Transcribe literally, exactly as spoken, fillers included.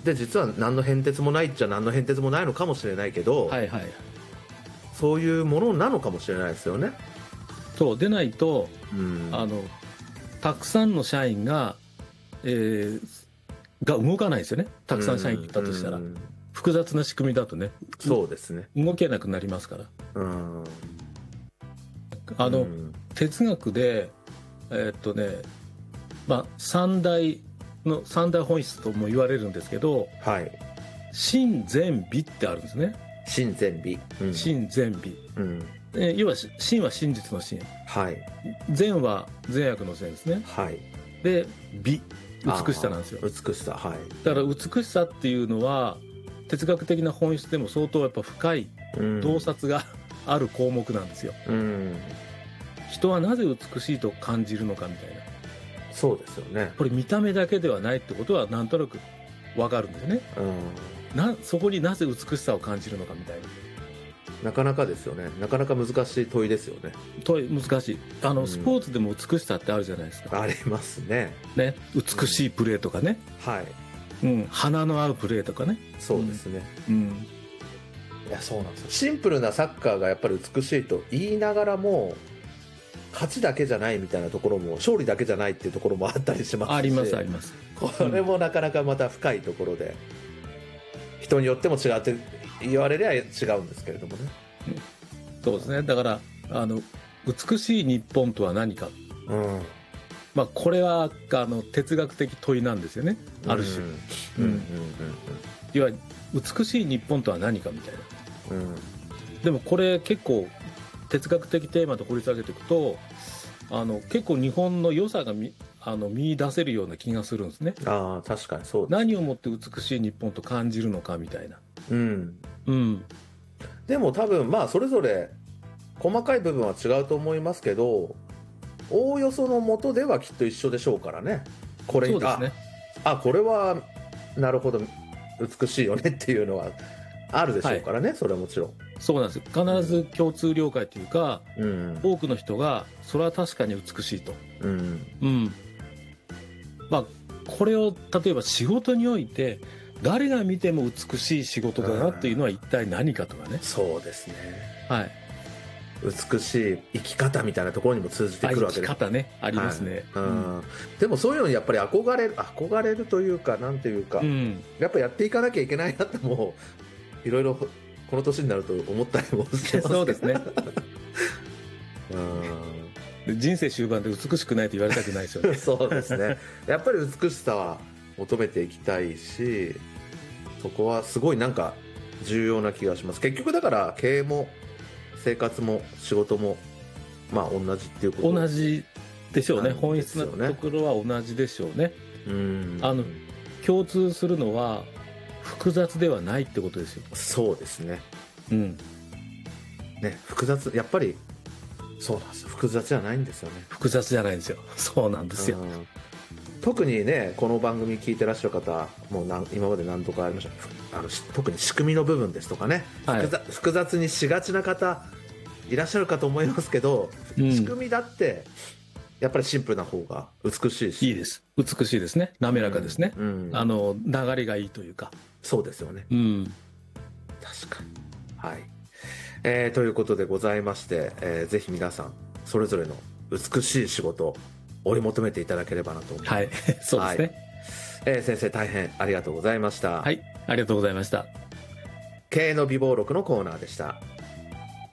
で実は何の変哲もないっちゃ何の変哲もないのかもしれないけど、 はいはい、 そういうものなのかもしれないですよね。 そうでないと、 うん、 あのたくさんの社員が、えー、が動かないですよね。たくさん社員いたとしたら、うん、複雑な仕組みだとね、 そうですね、 動けなくなりますから。 うん、 あの、 うん、哲学でえー、っとねまあ三大の三大本質とも言われるんですけど、 はい、 真善美ってあるんですね。 真善美、 うん、真善美、うん、え要は真は真実の真、 はい、 善は善悪の善ですね、 はい、 で美、美しさなんですよ。 美しさ、はい、 だから美しさっていうのは哲学的な本質でも相当やっぱ深い洞察が、うん、ある項目なんですよ、うん、人はなぜ美しいと感じるのかみたいな。 そうですよね。 これ見た目だけではないってことはなんとなく分かるんですよね、うん、なそこになぜ美しさを感じるのかみたいな。 なかなかですよね。なかなか難しい問いですよね。 問い難しい。あの、うん、スポーツでも美しさってあるじゃないですか。 ありますね。 ね、美しいプレーとかね、 うん、はい、 うん、花の合うプレーとかね。 そうですね、 うん、うん、 いやそうなんですよ。シンプルなサッカーがやっぱり美しいと言いながらも勝ちだけじゃないみたいなところも、勝利だけじゃないっていうところもあったりしますし、 ありますあります。 これもなかなかまた深いところで、うん、人によっても違って言われりゃ違うんですけれどもね、 うん、そうですね。だからあの美しい日本とは何か、うん、まあ、これはあの哲学的問いなんですよね、ある種。要は美しい日本とは何かみたいな、うん、でもこれ結構哲学的テーマと掘り下げていくと、あの結構日本の良さが見あの見出せるような気がするんですね。 ああ、確かにそうです。 何をもって美しい日本と感じるのかみたいな。 うんうん。 でも多分まあそれぞれ細かい部分は違うと思いますけど、おおよその元ではきっと一緒でしょうからね。これ、 そうですね。 あ、あこれはなるほど美しいよねっていうのはあるでしょうからね、はい、それはもちろん。 そうなんです。必ず共通了解というか、うん、多くの人がそれは確かに美しいと、うんうん、まあこれを例えば仕事において誰が見ても美しい仕事だなっていうのは一体何かとかね、うん、 そうですね、 はい、 美しい生き方みたいなところにも通じてくるわけです。 生き方ね、ありますね、 はい、うん、でもそういうのにやっぱり憧れる憧れるというかなんていうか、うん、やっぱやっていかなきゃいけないなってもういろいろこの年になると思ったりもしてます。 そうですねうん、 人生終盤で美しくないと言われたくないですよねそうですね、やっぱり美しさは求めていきたいし、そこはすごいなんか重要な気がします。結局だから経営も生活も仕事もまあ同じっていうこと同じでしょうね。本質のところは同じでしょうね。うん、あの共通するのは複雑ではないってことですよ。 そうですね、うんね、複雑、やっぱりそうなんですよ、複雑じゃないんですよね。 複雑じゃないんですよ。そうなんですよ、うん、 特にねこの番組聞いてらっしゃる方もう今まで何度かありました、あの特に仕組みの部分ですとかね、はい、複, 雑複雑にしがちな方いらっしゃるかと思いますけど、うん、仕組みだってやっぱりシンプルな方が美しいし、 いいです。美しいですね。滑らかですね、うんうん、あの流れがいいというか。 そうですよね、 うん、 確かに、はい、えー、ということでございまして、えー、ぜひ皆さんそれぞれの美しい仕事を追い求めていただければなと思います。 はい、そうですね、はい、 えー、先生大変ありがとうございました。 はい、ありがとうございました。 経営の美貌録のコーナーでした。